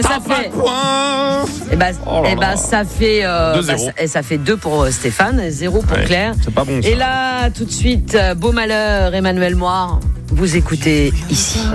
Ça fait point. Ça fait 2 pour Stéphane, 0 pour Claire. C'est pas bon ça. Et là, tout de suite, Beau Malheur, Emmanuel Moir, vous écoutez ici.